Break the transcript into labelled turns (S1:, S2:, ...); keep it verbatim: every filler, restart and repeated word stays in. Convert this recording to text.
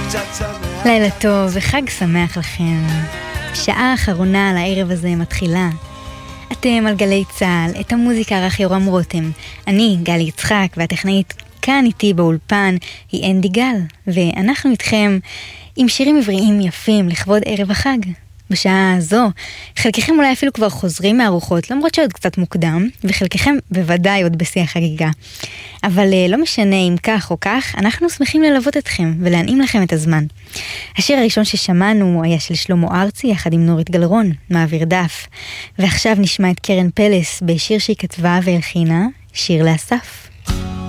S1: לילה טוב וחג שמח לכם. שעה האחרונה לערב הזה מתחילה. אתם על גלי צהל, את המוזיקה ערך יורם רותם. אני גלי יצחק, והטכנאית כאן איתי באולפן היא אנדי גל, ואנחנו איתכם עם שירים עבריים יפים לכבוד ערב החג. בשעה הזו, חלקכם אולי אפילו כבר חוזרים מהארוחות, למרות שעוד קצת מוקדם, וחלקכם בוודאי עוד בשיא החגיגה. אבל לא משנה אם כך או כך, אנחנו שמחים ללוות אתכם ולהנעים לכם את הזמן. השיר הראשון ששמענו היה של שלמה ארצי יחד עם נורית גלרון, מעביר דף. ועכשיו נשמע את קרן פלס בשיר שהיא כתבה והלחינה, שיר לאסף.